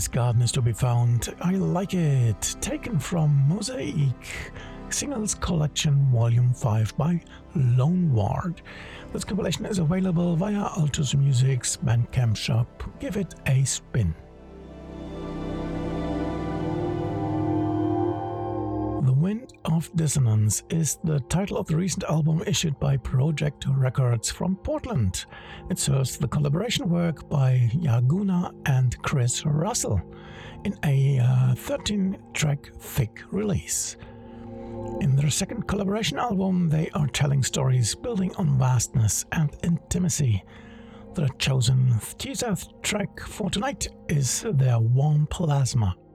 This Garden is to be found. I Like It, taken from Mosaic Singles Collection Volume 5 by Lone Ward. This compilation is available via Altus Music's Bandcamp shop. Give it a spin. The Wind of Dissonance is the title of the recent album issued by Project Records from Portland. It serves the collaboration work by Yaguna and Chris Russell in a 13-track thick release. In their second collaboration album, they are telling stories building on vastness and intimacy. The chosen teaser track for tonight is their Warm Plasma.